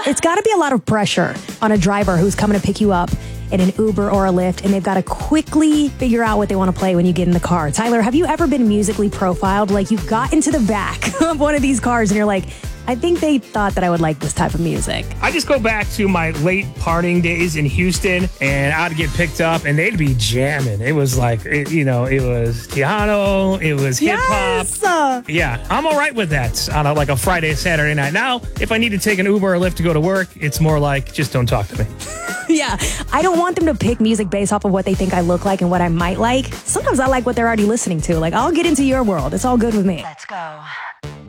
It's got to be a lot of pressure on a driver who's coming to pick you up in an Uber or a Lyft, and they've got to quickly figure out what they want to play when you get in the car. Tyler, have you ever been musically profiled? Like, you got into the back of one of these cars and you're like, I think they thought that I would like this type of music. I just go back to my late partying days in Houston, and I'd get picked up, and they'd be jamming. It was like, it was Tejano, it was hip-hop. Yes! Yeah, I'm all right with that on a Friday, Saturday night. Now, if I need to take an Uber or Lyft to go to work, it's more like, just don't talk to me. Yeah, I don't want them to pick music based off of what they think I look like and what I might like. Sometimes I like what they're already listening to. Like, I'll get into your world. It's all good with me. Let's go.